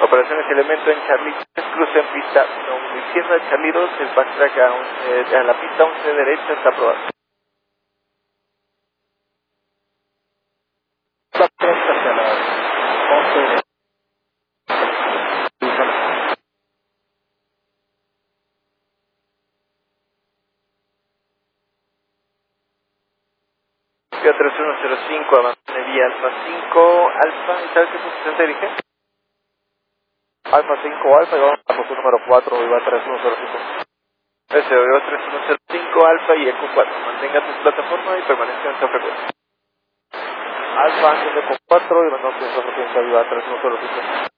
operaciones elemento en Charlie 3, cruce en pista 1, izquierda, Charlie 2, el backtrack a la pista 11 derecha está aprobado. Backtrack hacia la 11 Vía 3105, avance vía Alfa 5, Alfa, ¿y sabes qué posición te dirige? Alfa 5 Alfa y vamos a la posición número 4, y va 3105. Ese va 3105 Alfa y Eco 4. Mantenga tu plataforma y permanezca en esta frecuencia. Alfa antes de Eco 4 y mandamos en esta frecuencia, y va 3105.